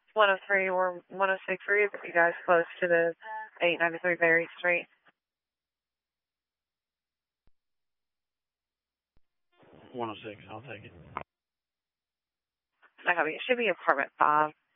103 or 106. Were you guys close to the 893 Berry Street? 106. I'll take it. It should be apartment 5.